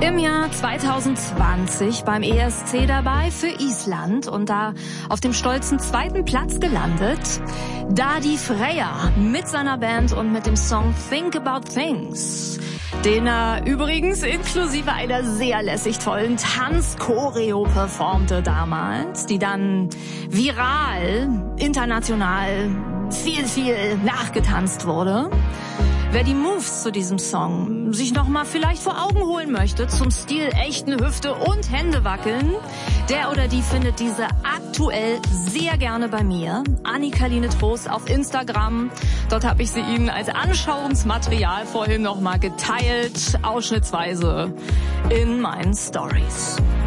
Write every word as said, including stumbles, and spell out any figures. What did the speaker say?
Im Jahr zweitausendzwanzig beim E S C dabei für Island und da auf dem stolzen zweiten Platz gelandet. Dadi Freyr mit seiner Band und mit dem Song Think About Things, den er übrigens inklusive einer sehr lässig tollen Tanzchoreo performte damals, die dann viral, international viel, viel nachgetanzt wurde. Wer die Moves zu diesem Song sich nochmal vielleicht vor Augen holen möchte, zum Stil echten Hüfte und Hände wackeln, der oder die findet diese aktuell sehr gerne bei mir. Annika-Line Trost auf Instagram. Dort habe ich sie Ihnen als Anschauungsmaterial vorhin nochmal geteilt, ausschnittsweise in meinen Stories.